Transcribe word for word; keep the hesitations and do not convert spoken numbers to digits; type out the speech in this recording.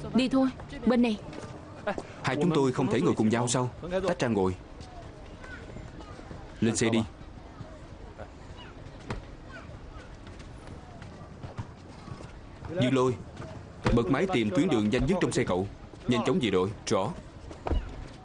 Đi thôi, bên này. Hai chúng tôi không thể ngồi cùng nhau sao? Tách ra ngồi. Lên xe đi. Dương Lôi, bật máy tìm tuyến đường nhanh nhất trong xe cậu. Nhanh chóng về đội. Rõ.